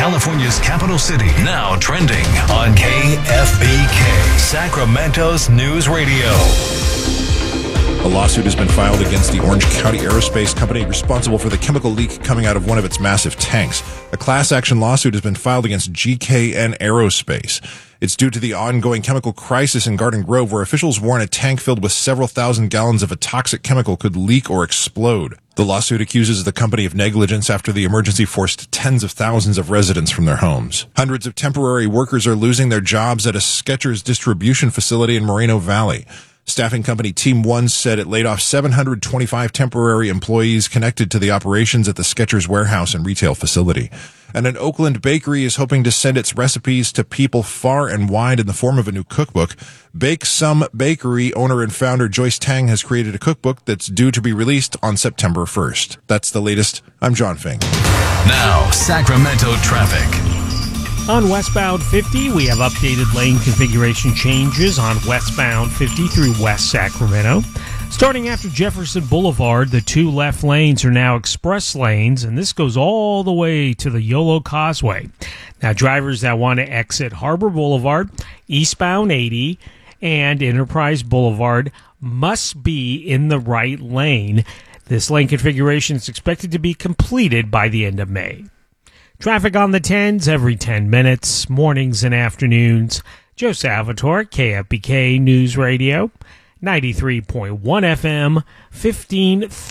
California's capital city. Now trending on KFBK, Sacramento's news radio. A lawsuit has been filed against the Orange County Aerospace Company responsible for the chemical leak coming out of one of its massive tanks. A class action lawsuit has been filed against GKN Aerospace. It's due to the ongoing chemical crisis in Garden Grove, where officials warn a tank filled with several thousand gallons of a toxic chemical could leak or explode. The lawsuit accuses the company of negligence after the emergency forced tens of thousands of residents from their homes. Hundreds of temporary workers are losing their jobs at a Skechers distribution facility in Moreno Valley. Staffing company Team One said it laid off 725 temporary employees connected to the operations at the Skechers warehouse and retail facility. And an Oakland bakery is hoping to send its recipes to people far and wide in the form of a new cookbook. Bake Some Bakery owner and founder Joyce Tang has created a cookbook that's due to be released on September 1st. That's the latest. I'm John Fink. Now, Sacramento traffic. On westbound 50, we have updated lane configuration changes on westbound 50 through West Sacramento. Starting after Jefferson Boulevard, the two left lanes are now express lanes, and this goes all the way to the Yolo Causeway. Now, drivers that want to exit Harbor Boulevard, eastbound 80, and Enterprise Boulevard must be in the right lane. This lane configuration is expected to be completed by the end of May. Traffic on the 10s every 10 minutes, mornings and afternoons. Joe Salvatore, KFBK News Radio, 93.1 FM, 1530.